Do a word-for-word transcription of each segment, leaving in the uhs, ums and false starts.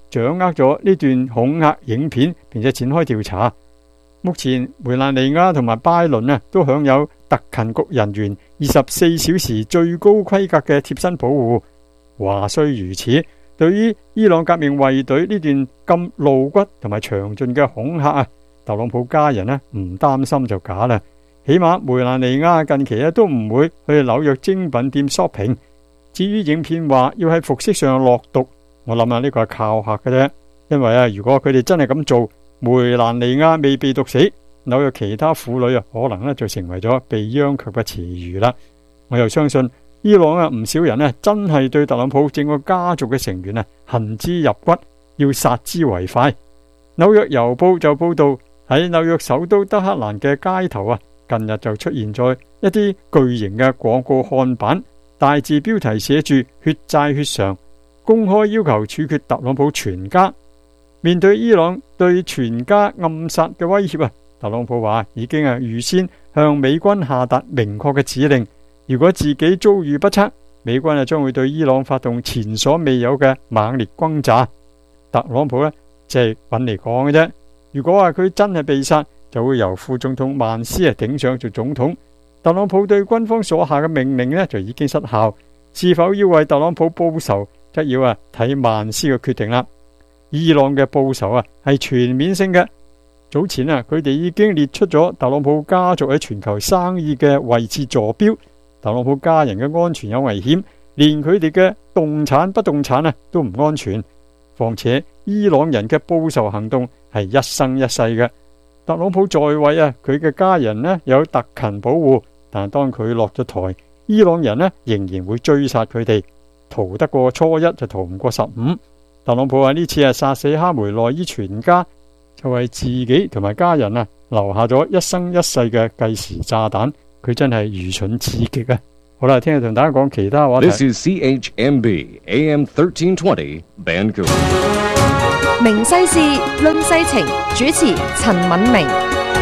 掌握咗呢段恐嚇影片，並且展開調查。目前梅蘭妮亞同埋拜倫啊都享有特勤局人員二十四小時最高規格嘅貼身保護。話雖如此，對於伊朗革命衛隊呢段咁露骨同埋詳盡嘅恐嚇啊，特朗普家人呢唔擔心就假啦。起碼梅蘭妮亞近期咧都唔會去紐約精品店 shopping。至於影片話要喺服飾上落毒，我諗下呢個係靠嚇嘅啫。因為啊，如果佢哋真係咁做，梅蘭妮亞未被毒死，紐約其他婦女啊可能咧就成為咗被殃及嘅詞語啦。我又相信伊朗啊唔少人咧真係對特朗普整個家族嘅成員啊恨之入骨，要殺之為快。紐約郵報就報道喺紐約首都德克蘭嘅街頭啊，近日就出現咗一啲巨型嘅廣告看板，大字標題寫住血債血償，公開要求處決特朗普全家。面對伊朗對全家暗殺嘅威脅啊，特朗普話已經係預先向美軍下達明確嘅指令，如果自己遭遇不測，美軍啊將會對伊朗發動前所未有嘅猛烈轟炸。特朗普呢，就係揾嚟講嘅啫。如果話佢真係被殺，就會由副總統曼斯啊頂上做總統。特朗普對軍方所下嘅命令呢，就已經失效，是否要為特朗普報仇，則要啊睇曼斯嘅決定啦。伊朗嘅報仇啊係全面性嘅。早前啊，佢哋已經列出咗特朗普家族喺全球生意嘅位置坐標，特朗普家人嘅安全有危險，連佢哋嘅動產不動產啊都唔安全。況且伊朗人嘅報仇行動係一生一世嘅。特朗普在位啊，佢嘅家人呢有特勤保護，但係當佢落咗台，伊朗人呢仍然會追殺佢哋。逃得過初一就逃唔過十五。特朗普話呢次啊殺死哈梅內伊全家，就為自己同埋家人啊留下咗一生一世嘅計時炸彈。佢真係愚蠢至極啊！好啦，聽日同大家講其他話題。 This is C H M B A M thirteen twenty Vancouver。 明世事論世情，主持陳敏明。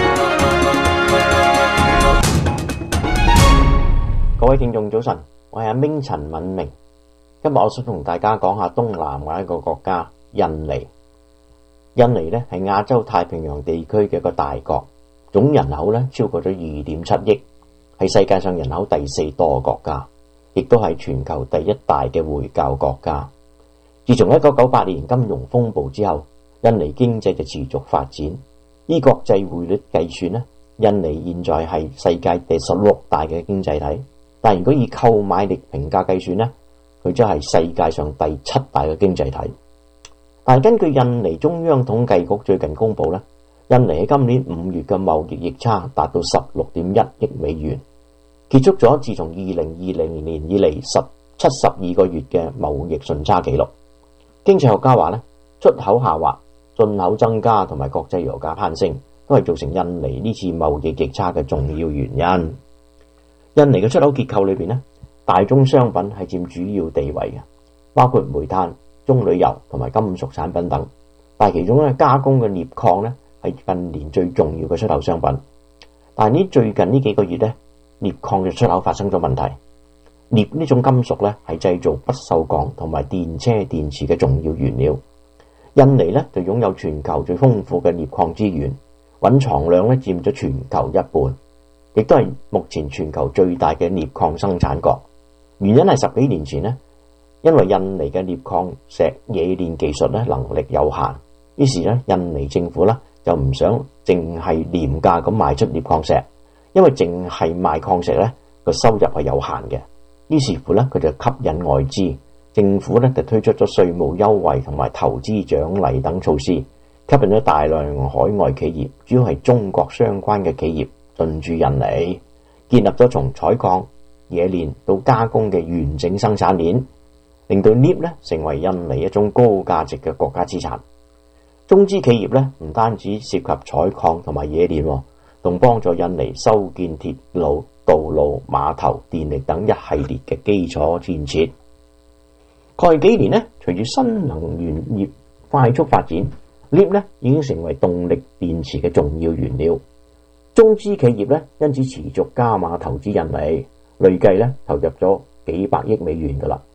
各位聽眾早晨，我係阿明陳敏明。今日我想同大家講下東南亞一個國家印尼。印尼咧係亞洲太平洋地區嘅一個大國，總人口咧超過咗二點七億，係世界上人口第四多嘅國家，亦都係全球第一大嘅回教國家。自從一九九八年金融風暴之後，印尼經濟就持續發展。依國際匯率計算咧，印尼現在係世界第十六大嘅經濟體，但如果以購買力評價計算咧，佢將係世界上第七大嘅經濟體。但係根據印尼中央統計局最近公布咧，印尼喺今年五月嘅貿易逆差達到十六點一億美元，結束咗自從二零二零年以嚟十七十二個月嘅貿易順差紀錄。經濟學家話咧，出口下滑、進口增加同埋國際油價攀升，都係造成印尼呢次貿易逆差嘅重要原因。印尼嘅出口結構裏邊咧，大宗商品係佔主要地位嘅，包括煤炭、棕櫚油同埋金屬產品等。但係其中咧加工嘅鎳礦咧係近年最重要嘅出口商品。但係呢最近呢幾個月咧，鎳礦嘅出口發生咗問題。鎳呢種金屬咧係製造不鏽鋼同埋電車電池嘅重要原料。印尼咧就擁有全球最豐富嘅鎳礦資源，蘊藏量咧佔咗全球一半，亦都係目前全球最大嘅鎳礦生產國。原因係十幾年前呢，因為印尼嘅鎳礦石冶煉技術咧能力有限，於是咧印尼政府咧就唔想淨係廉價咁賣出鎳礦石，因為淨係賣礦石咧個收入係有限嘅。於是乎咧佢就吸引外資，政府咧就推出咗稅務優惠同埋投資獎勵等措施，吸引咗大量海外企業，主要係中國相關嘅企業進駐印尼，建立咗從採礦、冶煉到加工嘅完整生產鏈，令到鎳咧成為印尼一種高價值嘅國家資產。中資企業咧唔單止涉及採礦同埋冶煉，仲幫助印尼修建鐵路、道路、碼頭、電力等一系列嘅基礎建設。過去幾年咧，隨住新能源業快速發展，鎳咧已經成為動力電池嘅重要原料。中資企業咧因此持續加碼投資印尼，累計咧投入咗幾百億美元噶啦。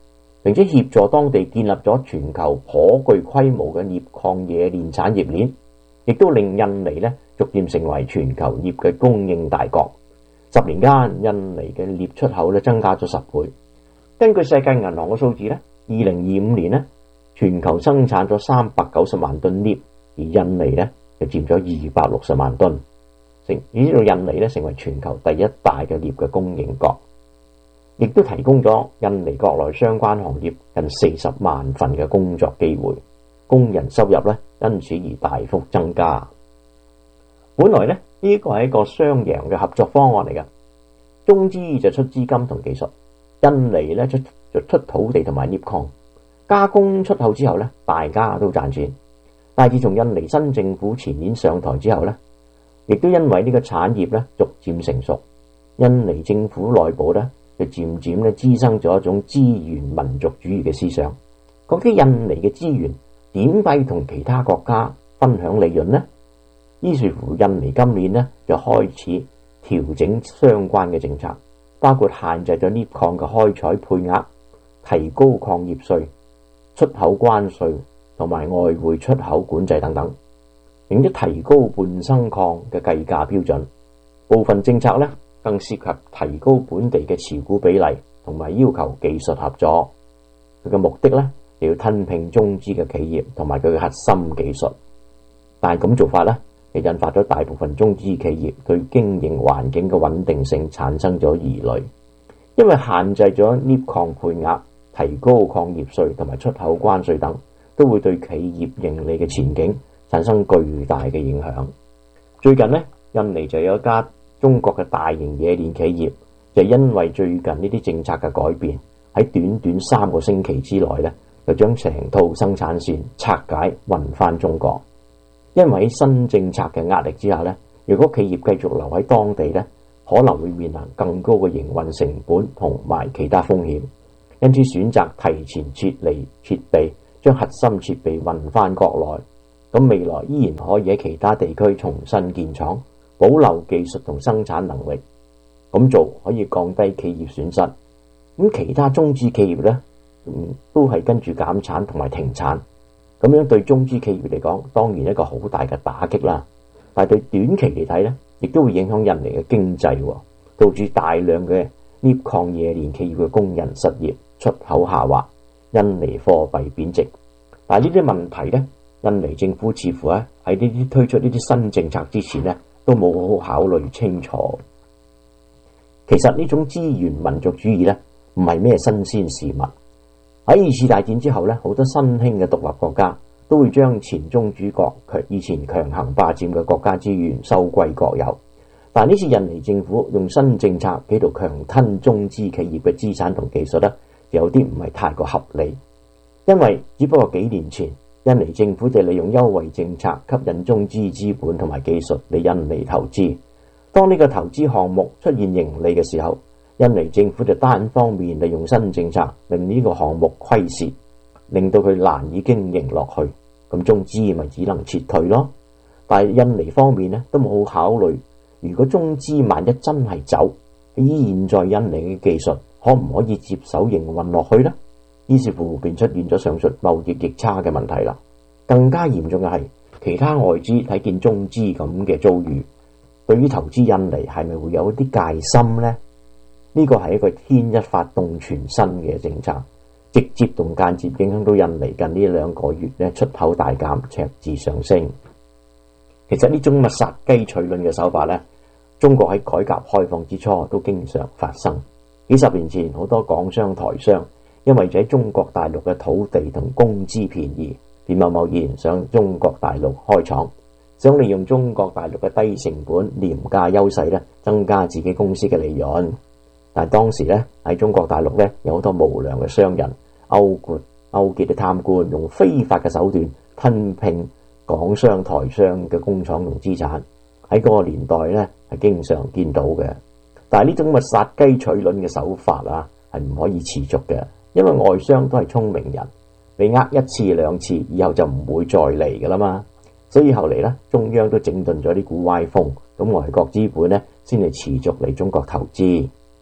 並且協助當地建立咗全球頗具規模嘅鎳礦冶煉產業鏈，亦都令印尼咧逐漸成為全球鎳嘅供應大國。十年間，印尼嘅鎳出口咧增加咗十倍。根據世界銀行嘅數字咧，二零二五年咧，全球生產咗三百九十萬噸鎳，而印尼咧就佔咗二百六十萬噸，成以至印尼咧成為全球第一大嘅鎳嘅供應國，亦都提供咗印尼國內相關行業近四十萬份嘅工作機會，工人收入咧因此而大幅增加。本來咧呢個係一個雙贏嘅合作方案嚟嘅，中資就出資金同技術，印尼咧出就出土地同埋鎳礦，加工出口之後咧，大家都賺錢。但係自從印尼新政府前年上台之後咧，亦都因為呢個產業咧逐漸成熟，印尼政府內部咧就漸漸咧滋生咗一種資源民族主義嘅思想，覺得印尼嘅資源點解同其他國家分享利潤呢？於是乎，印尼今年咧就開始調整相關嘅政策，包括限制咗鎳礦嘅開採配額，提高礦業稅、出口關稅同埋外匯出口管制等等，並且提高半生礦嘅計價標準。部分政策咧更涉及提高本地嘅持股比例，同埋要求技術合作。佢嘅目的咧就要吞併中資嘅企業同埋佢嘅核心技術。但係咁做法咧，就引發咗大部分中資企業對經營環境嘅穩定性產生咗疑慮，因為限制咗鎳礦配額、提高礦業稅同埋出口關稅等，都會對企業盈利嘅前景產生巨大嘅影響。最近呢，印尼就有一家中國嘅大型冶煉企業，就因為最近呢啲政策嘅改變，喺短短三個星期之內咧，就將成套生產線拆解運翻中國。因為喺新政策嘅壓力之下咧，如果企業繼續留喺當地咧，可能會面臨更高嘅營運成本同埋其他風險，因此選擇提前撤離設備，將核心設備運翻國內，咁未來依然可以喺其他地區重新建廠，保留技術同生產能力。咁做可以降低企業損失。咁其他中資企業咧，嗯，都係跟住減產同埋停產。咁樣對中資企業嚟講，當然一個好大嘅打擊啦。但係對短期嚟睇咧，亦都會影響印尼嘅經濟，導致大量嘅鎳礦冶煉企業嘅工人失業、出口下滑、印尼貨幣貶值。但係呢啲問題咧，印尼政府似乎咧喺呢啲推出呢啲新政策之前咧，都冇好好考慮清楚。其實呢種資源民族主義咧，唔係咩新鮮事物。喺二次大戰之後咧，好多新興嘅獨立國家都會將前宗主國以前強行霸佔嘅國家資源收歸國有。但呢次印尼政府用新政策企圖強吞中資企業嘅資產同技術咧，有啲唔係太過合理。因為只不過幾年前，印尼政府就利用優惠政策吸引中資資本同埋技術嚟印尼投資。當呢個投資項目出現盈利嘅時候，印尼政府就單方面利用新政策令呢個項目虧蝕，令到佢難以經營落去，咁中資咪只能撤退咯。但係印尼方面咧都冇好考慮，如果中資萬一真係走，以現在印尼嘅技術可唔可以接手營運落去呢？於是乎便出現咗上述貿易逆差嘅問題啦。更加嚴重嘅係，其他外資睇見中資咁嘅遭遇，對於投資印尼係咪會有一啲戒心呢？呢個係一個牽一發動全身嘅政策，直接同間接影響到印尼近呢兩個月咧出口大減、赤字上升。其實呢種咁嘅殺雞取卵嘅手法咧，中國喺改革開放之初都經常發生。幾十年前，好多港商台商因為喺中國大陸嘅土地同工資便宜，便貿貿然上中國大陸開廠，想利用中國大陸嘅低成本、廉價優勢咧，增加自己公司嘅利潤。但係當時咧喺中國大陸咧有好多無良嘅商人勾結勾結嘅貪官，用非法嘅手段吞併港商台商嘅工廠同資產。喺嗰個年代咧係經常見到嘅。但係呢種嘅殺雞取卵嘅手法啊，係唔可以持續嘅，因為外商都係聰明人，你呃一次兩次，以後就唔會再嚟噶啦嘛。所以後嚟咧，中央都整頓咗呢股歪風，咁外國資本咧先嚟持續嚟中國投資。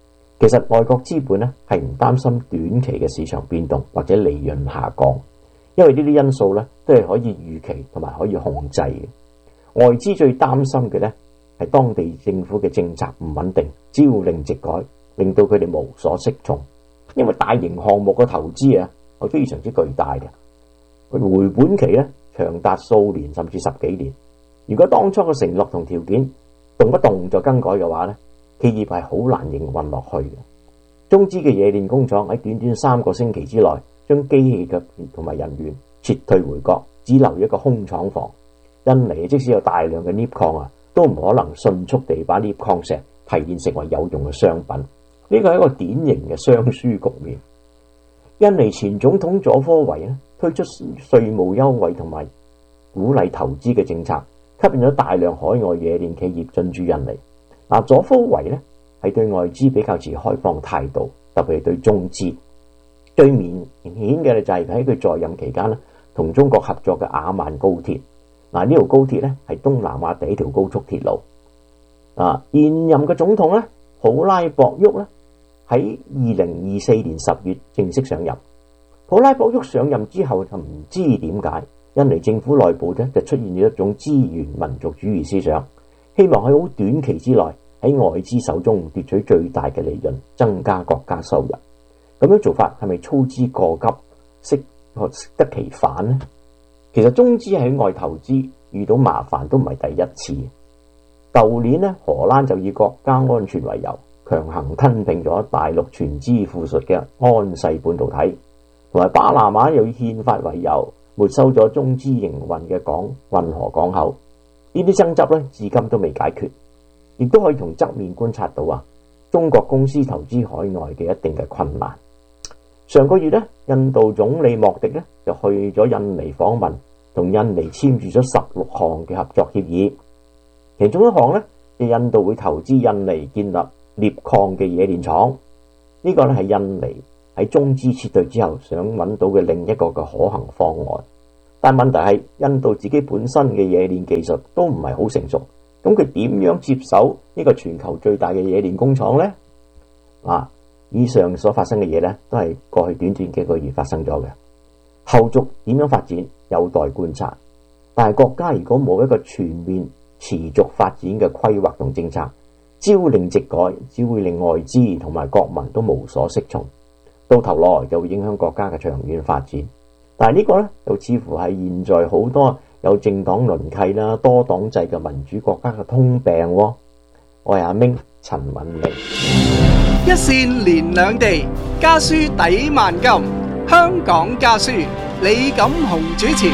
其實外國資本咧係唔擔心短期嘅市場變動或者利潤下降，因為呢啲因素咧都係可以預期同埋可以控制嘅。外資最擔心嘅咧係當地政府嘅政策唔穩定，朝令夕改，令到佢哋無所適從。因為大型項目嘅投資啊係非常之巨大嘅，佢回本期咧長達數年甚至十幾年。如果當初嘅承諾同條件動不動就更改嘅話咧，企業係好難營運落去嘅。中資嘅冶煉工廠喺短短三個星期之內，將機器嘅同埋人員撤退回國，只留一個空廠房。印尼即使有大量嘅鎳礦啊，都唔可能迅速地把鎳礦石提煉成為有用嘅商品。呢個係一個典型嘅雙輸局面。印尼前總統佐科維咧推出稅務優惠同埋鼓勵投資嘅政策，吸引咗大量海外冶煉企業進駐印尼。嗱，佐科維咧係對外資比較持開放態度，特別係對中資。最明顯嘅就係喺佢在任期間咧，同中國合作嘅雅萬高鐵。嗱，呢條高鐵咧係東南亞第一條高速鐵路。啊，現任嘅總統咧普拉博沃咧喺二零二四年十月正式上任。普拉博沃上任之後就唔知點解，印尼政府內部咧就出現咗一種資源民族主義思想，希望喺好短期之內喺外資手中奪取最大嘅利潤，增加國家收入。咁樣做法係咪操之過急，適適得其反呢？其實中資喺外投資遇到麻煩都唔係第一次。舊年呢，荷蘭就以國家安全為由，強行吞併咗大陸全資附屬嘅安世半導體，同埋巴拿馬又以憲法為由，沒收咗中資營運嘅港運河港口。呢啲爭執呢，至今都未解決，亦都可以從側面觀察到啊，中國公司投資海外嘅一定嘅困難。上個月呢，印度總理莫迪呢就去咗印尼訪問，同印尼簽署咗十六項嘅合作協議。其中一項呢，就印度會投資印尼建立鎳礦嘅冶煉廠。呢、這個呢係印尼喺中資撤退之後想揾到嘅另一個嘅可行方案。但問題係印度自己本身嘅冶煉技術都唔係好成熟，咁佢點樣接手呢個全球最大嘅冶煉工廠呢？啊！以上所發生嘅嘢呢，都係過去短短幾個月發生咗嘅。後續點樣發展有待觀察。但係國家如果冇一個全面持續發展嘅規劃同政策，朝令夕改，只會令外資同埋國民都無所適從，到頭來就會影響國家嘅長遠發展。但係呢個呢，又似乎係現在好多有政黨輪替啦、多黨制嘅民主國家嘅通病喎。我係阿明陳敏明。 一線連兩地，家書抵萬金。香港家書，李錦雄主持。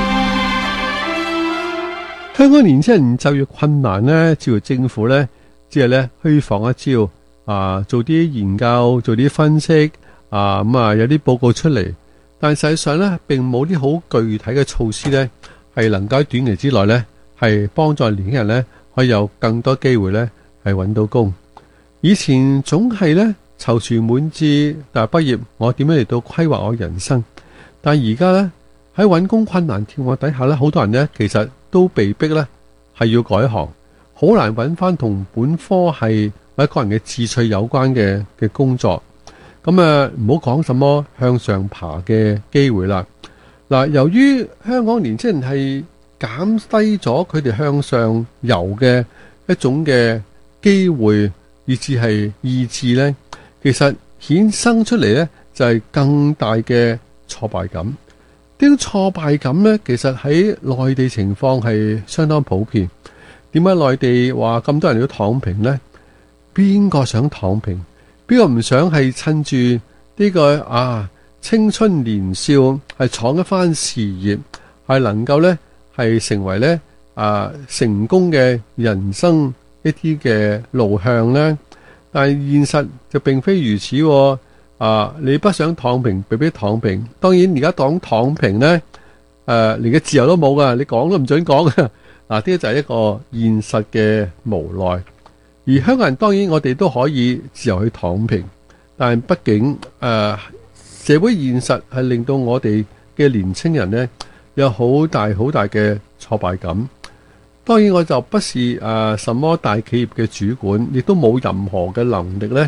香港年輕人就業困難呢，似乎政府呢，只係咧虛放一招啊，做啲研究，做啲分析啊，咁啊有啲報告出嚟，但實際上呢，並冇啲好具體嘅措施呢，係能夠喺短期之內呢，係幫助年輕人呢，可以有更多機會呢，係揾到工。以前總係咧躊躇滿志，大學畢業我點樣嚟到規劃我人生？但而家咧喺揾工困難情況底下咧，好多人咧其實都被逼咧係要改行，好難揾翻同本科系或者個人嘅志趣有關嘅嘅工作。咁啊，唔好講什麼向上爬嘅機會啦。嗱，由於香港年輕人係減低咗佢哋向上游嘅一種嘅機會，以至係意志呢，其實衍生出嚟呢，就係更大嘅挫敗感。呢種挫敗感呢，其實喺內地情況係相當普遍。點解內地話咁多人要躺平呢？邊個想躺平？邊個唔想係趁住呢個啊青春年少係闖一番事業，係能夠呢，係成為呢啊成功嘅人生一啲嘅路向呢？但係現實就並非如此喎。啊，你不想躺平，被逼躺平。當然而家講躺平呢，誒、呃，連個自由都冇噶，你講都唔准講噶。嗱，呢個就係一個現實嘅無奈。而香港人當然我哋都可以自由去躺平，但係畢竟誒、呃、社會現實係令到我哋嘅年青人呢，有好大好大嘅挫敗感。當然我就不是誒、呃、什麼大企業嘅主管，亦都冇任何嘅能力呢，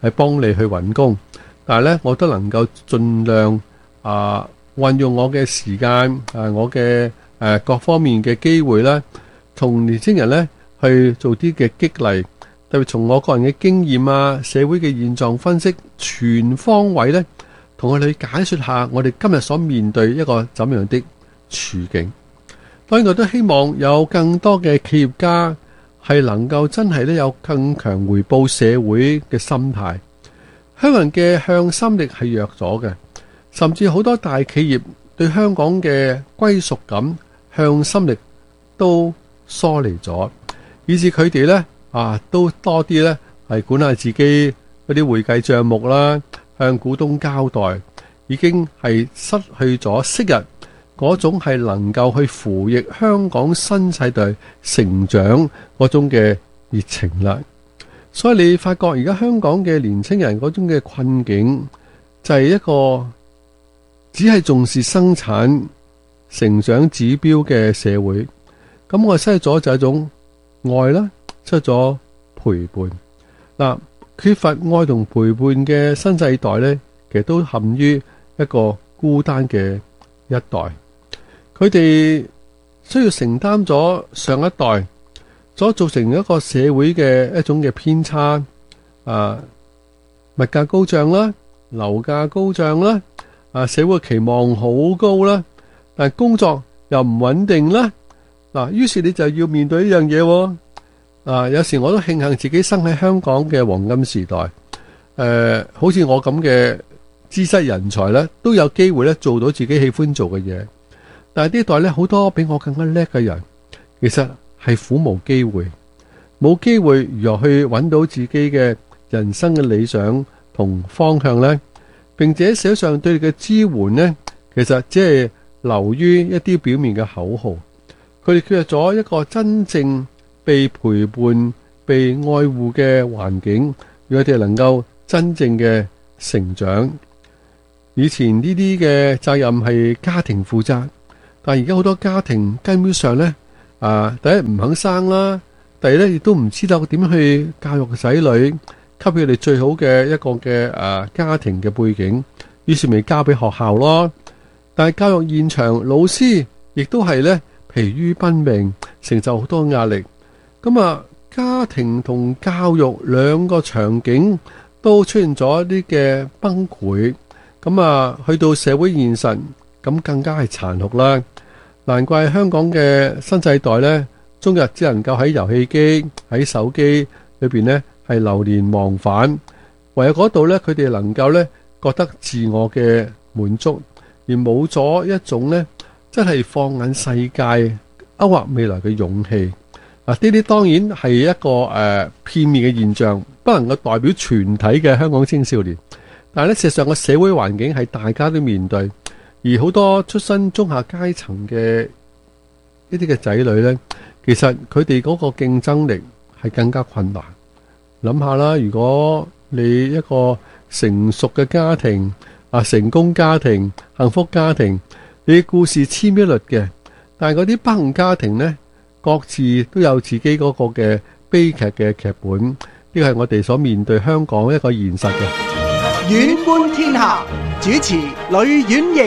係幫你去揾工，但係咧我都能夠盡量啊運用我嘅時間啊，我嘅誒、啊、各方面嘅機會咧，同年青人咧去做啲嘅激勵，特別從我個人嘅經驗啊、社會嘅現狀分析，全方位咧同我哋解說下我哋今日所面對一個怎樣的處境。當然我都希望有更多嘅企業家係能夠真係咧有更強回報社會嘅心態。香港人嘅向心力係弱咗嘅，甚至好多大企業對香港嘅歸屬感、向心力都疏離咗，以致佢哋咧啊都多啲咧係管下自己嗰啲會計賬目啦，向股東交代，已經係失去咗昔日嗰種係能夠去扶逆香港新世代成長嗰種嘅熱情啦。所以你發覺而家香港嘅年青人嗰種嘅困境，就係一個只係重視生產成長指標嘅社會。咁我失去咗就係一種愛啦，失去咗陪伴。嗱，缺乏愛同陪伴嘅新世代呢，其實都陷於一個孤單嘅一代。佢哋需要承擔咗上一代所造成一個社會嘅一種嘅偏差，啊，物價高漲啦，樓價高漲啦，啊，社會期望好高啦，但係工作又唔穩定啦，嗱，於是你就要面對呢樣嘢，啊，有時我都慶幸自己生喺香港嘅黃金時代，誒，好似我咁嘅知識人才咧，都有機會咧做到自己喜歡做嘅嘢。但係呢代咧，好多比我更加叻嘅人，其實係苦無機會，冇機會如何去揾到自己嘅人生嘅理想同方向呢？並且社會上對你嘅支援呢，其實只係流於一啲表面嘅口號。佢哋缺乏咗一個真正被陪伴、被愛護嘅環境，讓佢哋能夠真正嘅成長。以前呢啲嘅責任係家庭負責。但而家好多家庭根本上咧，啊，第一唔肯生啦，第二咧亦都唔知道點去教育仔女，給佢哋最好嘅一個嘅啊家庭嘅背景，於是咪交俾學校咯。但係教育現場老師亦都係咧疲於奔命，承受好多壓力。咁啊，家庭同教育兩個場景都出現咗一啲嘅崩潰。咁啊，去到社會現實，咁更加係殘酷啦。難怪香港嘅新世代呢，終日只能夠喺遊戲機、喺手機裏邊呢係流連忘返。唯有嗰度呢，佢哋能夠呢覺得自我嘅滿足，而冇咗一種呢真係放眼世界、勾畫未來嘅勇氣。嗱，呢啲當然係一個誒、呃、片面嘅現象，不能夠代表全體嘅香港青少年。但係呢，事實上個社會環境係大家都面對。而好多出身中下階層嘅呢啲嘅仔女呢，其實佢哋嗰個競爭力係更加困難。諗下啦，如果你一個成熟嘅家庭啊，成功家庭、幸福家庭，你嘅故事千篇一律嘅，但係嗰啲不幸家庭呢，各自都有自己嗰個嘅悲劇嘅劇本。呢個係我哋所面對香港一個現實嘅。 遠觀天下，主持呂婉瑩。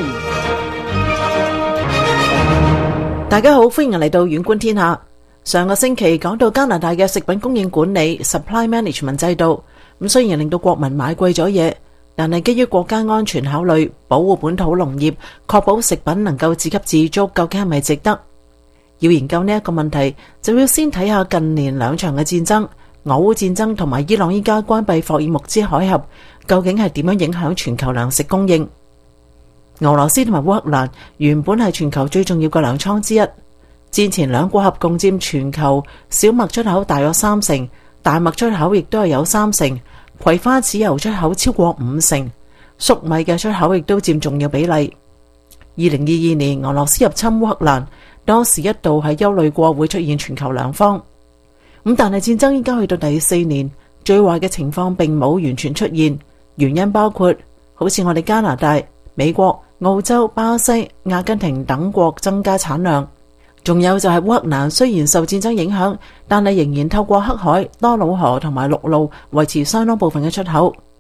大家好，歡迎嚟到遠觀天下。上個星期講到加拿大嘅食品供應管理 supply management 制度，咁雖然令到國民買貴咗嘢，但係基於國家安全考慮，保護本土農業，確保食品能夠自給自足，究竟係咪值得？要研究呢一個問題，就要先睇下近年兩場嘅戰爭，俄烏戰爭同埋伊朗依家關閉霍爾木茲海峽，究竟係點樣影響全球糧食供應？俄羅斯同埋烏克蘭原本係全球最重要嘅糧倉之一，戰前兩國合共佔全球小麥出口大約三成，大麥出口亦都係有三成，葵花籽油出口超過五成，粟米嘅出口亦都佔重要比例。二零二二年俄羅斯入侵烏克蘭，當時一度係憂慮過會出現全球糧荒，咁但係戰爭依家去到第四年，最壞嘅情況並冇完全出現，原因包括好似我哋加拿大、美國、澳洲、巴西、阿根廷等國增加產量，仲有就係烏克蘭雖然受戰爭影響，但係仍然透過黑海、多瑙河同埋陸路維持相當部分嘅出口。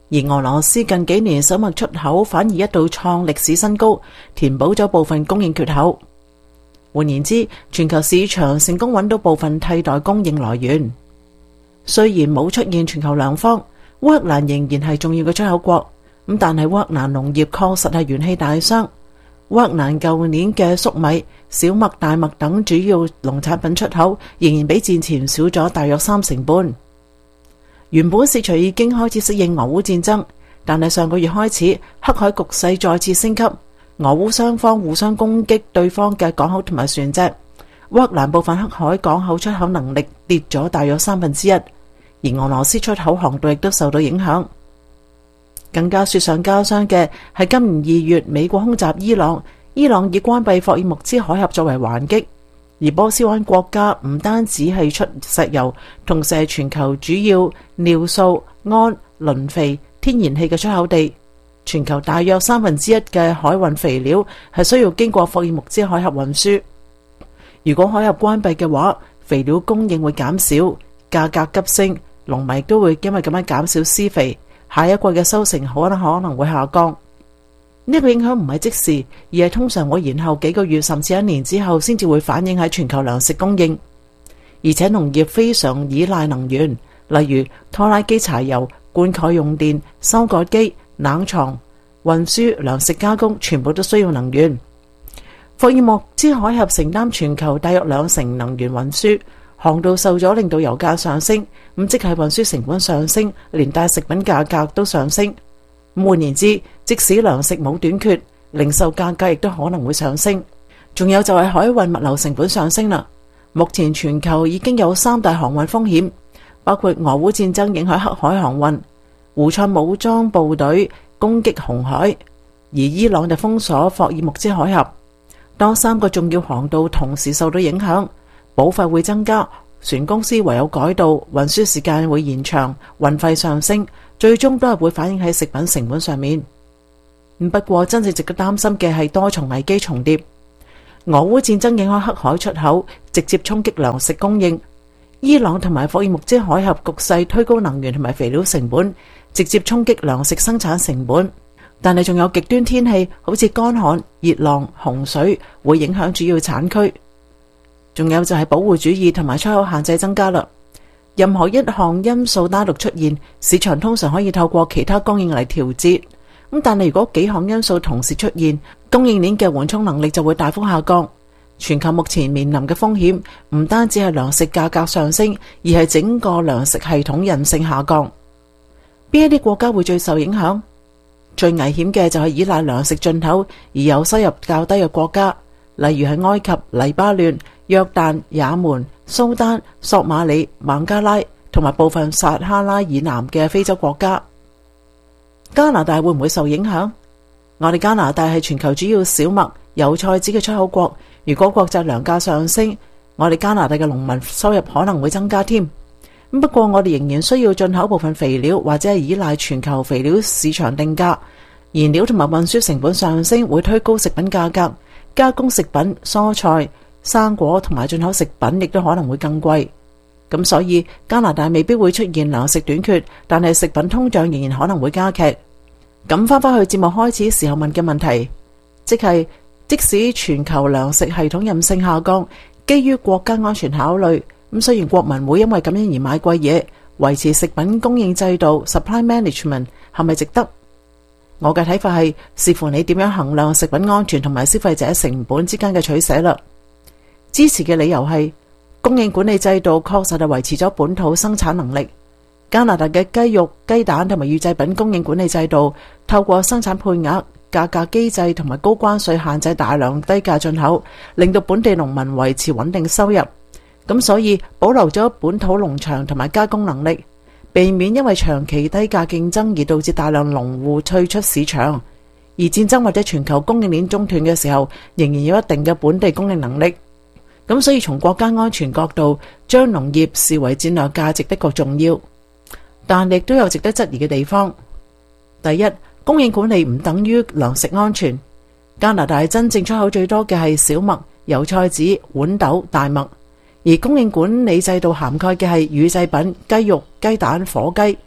而俄羅斯近幾年首麥出口反而一度創歷史新高，填補咗部分供應缺口。換言之，全球市場成功揾到部分替代供應來源。雖然冇出現全球糧荒，烏克蘭仍然係重要嘅出口國，咁但係烏克蘭農業確實係元氣大傷。烏克蘭舊年嘅粟米、小麥、大麥等主要農產品出口仍然比戰前少咗大約三成半。原本市場已經開始適應俄烏戰爭，但係上個月開始，黑海局勢再次升級，俄烏雙方互相攻擊對方嘅港口同埋船隻。烏克蘭部分黑海港口出口能力跌咗大約三分之一，而俄羅斯出口航道亦都受到影響。更加雪上加霜嘅係今年二月美國空襲伊朗，伊朗以關閉霍爾木茲海峽作為還擊。而波斯灣國家唔單止係出石油，同時係全球主要尿素、胺、磷肥、天然氣嘅出口地。全球大約三分之一嘅海運肥料係需要經過霍爾木茲海峽運輸。如果海峽關閉嘅話，肥料供應會減少，價格急升，農民都會因為咁樣減少施肥，下一季嘅收成可能可能會下降。呢個影響唔係即時，而係通常會延後幾個月甚至一年之後先至會反映喺全球糧食供應。而且農業非常依賴能源，例如拖拉機柴油、灌溉用電、收割機、冷藏、運輸、糧食加工，全部都需要能源。霍爾木茲海峽承擔全球大約兩成能源運輸，航道受咗令到油價上升，咁即係運輸成本上升，連帶食品價格都上升。換言之，即使糧食冇短缺，零售價格亦都可能會上升。仲有就係海運物流成本上升啦。目前全球已經有三大航運風險，包括俄烏戰爭影響黑海航運、胡塞武裝部隊攻擊紅海，而伊朗就封鎖霍爾木茲海峽。當三個重要航道同時受到影響，保費會增加，船公司唯有改道，運輸時間會延長，運費上升，最終都係會反映喺食品成本上面。不過真正值得擔心嘅係多重危機重疊。俄烏戰爭影響黑海出口，直接衝擊糧食供應；伊朗同埋霍爾木茲海峽局勢推高能源同埋肥料成本，直接衝擊糧食生產成本。但係仲有極端天氣，好似乾旱、熱浪、洪水，會影響主要產區。仲有就係保護主義同埋出口限制增加啦。任何一項因素單獨出現，市場通常可以透過其他供應嚟調節。咁但係如果幾項因素同時出現，供應鏈嘅緩衝能力就會大幅下降。全球目前面臨嘅風險唔單止係糧食價格上升，而係整個糧食系統韌性下降。邊一啲國家會最受影響？最危險嘅就係依賴糧食進口而有收入較低嘅國家，例如係埃及、黎巴嫩、約旦、也門、蘇丹、索馬里、孟加拉同埋部分撒哈拉以南嘅非洲國家。加拿大會唔會受影響？我哋加拿大係全球主要小麥、油菜籽嘅出口國，如果國際糧價上升，我哋加拿大嘅農民收入可能會增加添。不過我哋仍然需要進口部分肥料，或者係依賴全球肥料市場定價。燃料同埋運輸成本上升會推高食品價格，加工食品、蔬菜、生果同埋進口食品亦都可能會更貴。咁所以加拿大未必會出現糧食短缺，但係食品通脹仍然可能會加劇。咁翻返去節目開始時候問嘅問題，即係即使全球糧食系統韌性下降，基於國家安全考慮，咁雖然國民會因為咁樣而買貴嘢，維持食品供應制度 supply management 係咪值得？我嘅睇法係視乎你點樣衡量食品安全同埋消費者成本之間嘅取捨啦。支持嘅理由係供應管理制度確實係維持咗本土生產能力。加拿大嘅雞肉、雞蛋同埋乳製品供應管理制度，透過生產配額、價格機制同埋高關稅限制大量低價進口，令到本地農民維持穩定收入。咁所以保留咗本土農場同埋加工能力，避免因為長期低價競爭而導致大量農戶退出市場。而戰爭或者全球供應鏈中斷嘅時候，仍然有一定嘅本地供應能力。咁所以從國家安全角度，將農業視為戰略價值的確重要，但亦都有值得質疑嘅地方。第一，供應管理唔等於糧食安全。加拿大真正出口最多嘅係小麥、油菜籽、豌豆、大麥，而供應管理制度涵蓋嘅係乳製品、雞肉、雞蛋、火雞。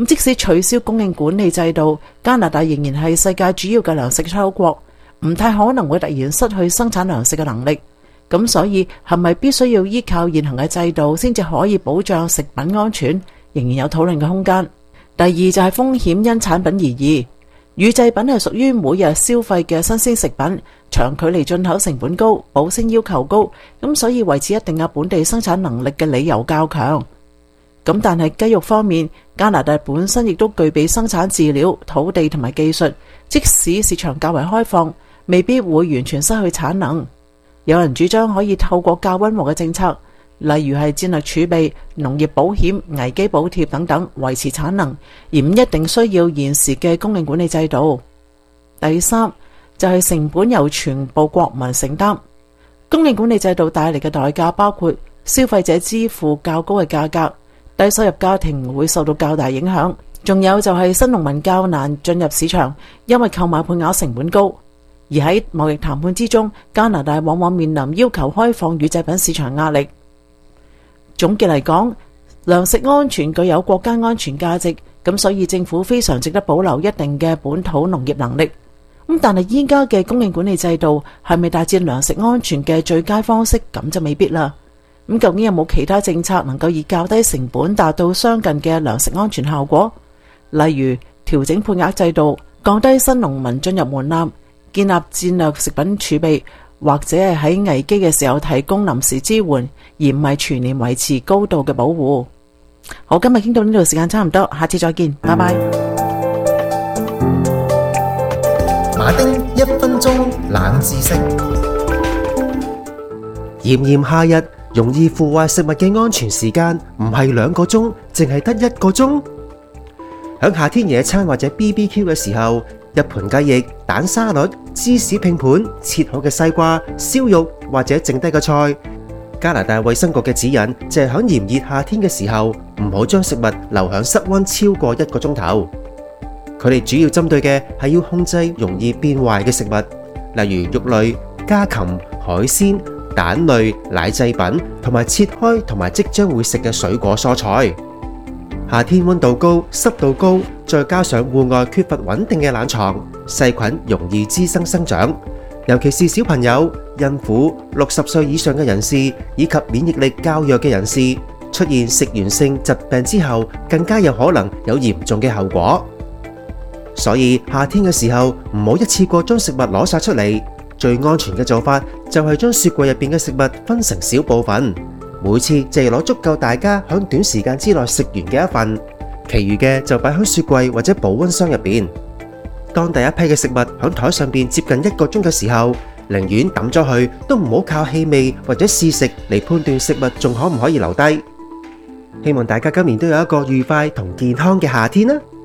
咁即使取消供應管理制度，加拿大仍然係世界主要嘅糧食出口國，唔太可能會突然失去生產糧食嘅能力。咁所以係咪必須要依靠現行嘅制度先至可以保障食品安全，仍然有討論嘅空間。第二就係風險因產品而異，乳製品係屬於每日消費嘅新鮮食品，長距離進口成本高，保鮮要求高，咁所以維持一定嘅本地生產能力嘅理由較強。咁但係雞肉方面，加拿大本身亦都具備生產飼料、土地同埋技術，即使市場較為開放，未必會完全失去產能。有人主張可以透過較溫和嘅政策，例如係戰略儲備、農業保險、危機補貼等等維持產能，而唔一定需要現時嘅供應管理制度。第三就係成本由全部國民承擔，供應管理制度帶嚟嘅代價包括消費者支付較高嘅價格，低收入家庭會受到較大影響，仲有就係新農民較難進入市場，因為購買配額成本高。而喺貿易談判之中，加拿大往往面臨要求開放乳製品市場壓力。總結嚟講，糧食安全具有國家安全價值，咁所以政府非常值得保留一定嘅本土農業能力。咁但係依家嘅供應管理制度係咪達至糧食安全嘅最佳方式？咁就未必啦。咁究竟有冇其他政策能夠以較低成本達到相近嘅糧食安全效果？例如調整配額制度，降低新農民進入門檻，建立戰略食品儲備，或者係喺危機嘅時候提供臨時支援，而唔係全年維持高度嘅保護。好，今日傾到呢度，時間差唔多，下次再見，拜拜。 馬丁一分鐘冷知識。炎炎夏日容易腐壞食物嘅安全時間唔係兩個鐘，淨係得一個鐘。響夏天野餐或者 B B Q 嘅時候，一盤雞翼、蛋沙律、芝士拼盤、切好嘅西瓜、燒肉或者剩低嘅菜。加拿大衛生局嘅指引就係響炎熱夏天嘅時候，唔好將食物留響室溫超過一個鐘頭。佢哋主要針對嘅係要控制容易變壞嘅食物，例如肉類、家禽、海鮮、蛋類、奶製品，同埋切開同埋即將會食嘅水果蔬菜。夏天溫度高、濕度高，再加上戶外缺乏穩定嘅冷藏，細菌容易滋生生長。尤其是小朋友、孕婦、六十歲以上嘅人士以及免疫力較弱嘅人士，出現食源性疾病之後，更加有可能有嚴重嘅後果。所以夏天嘅時候唔好一次過將食物攞晒出嚟，最安全嘅做法就係將雪櫃入邊嘅食物分成小部分。每次淨係攞足夠大家喺短時間之內食完嘅一份，其餘嘅就擺喺雪櫃或者保溫箱入邊。當第一批嘅食物喺台上邊接近一個鐘嘅時候，寧願抌咗佢，都唔好靠氣味或者試食嚟判斷食物仲可唔可以留低。希望大家今年都有一個愉快同健康嘅夏天啦〜